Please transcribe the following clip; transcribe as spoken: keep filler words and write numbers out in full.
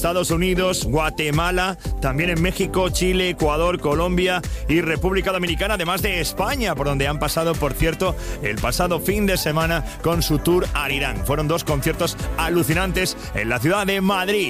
Estados Unidos, Guatemala, también en México, Chile, Ecuador, Colombia y República Dominicana, además de España, por donde han pasado, por cierto, el pasado fin de semana con su tour al Irán. Fueron dos conciertos alucinantes en la ciudad de Madrid.